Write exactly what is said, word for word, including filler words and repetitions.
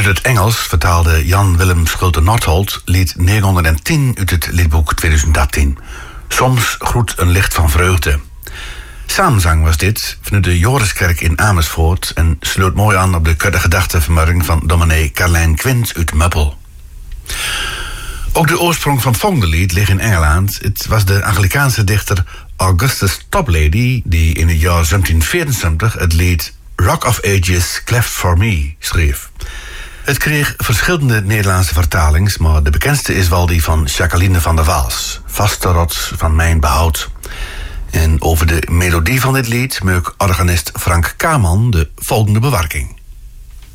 Uit het Engels vertaalde Jan Willem Schulte-Nordholt lied negentienhonderdtien uit het liedboek tweeduizend dertien. Soms groet een licht van vreugde. Samenzang was dit vanuit de Joriskerk in Amersfoort en sloot mooi aan op de kudde gedachtenvermurring van dominee Carlijn Quint uit Muppel. Ook de oorsprong van het volgende lied ligt in Engeland. Het was de Anglikaanse dichter Augustus Toplady die in het jaar zeventien vierenzeventig het lied Rock of Ages Cleft for Me schreef. Het kreeg verschillende Nederlandse vertalings, maar de bekendste is wel die van Jacqueline van der Waals, Vaste rots van mijn behoud. En over de melodie van dit lied maakt organist Frank Kaman de volgende bewerking.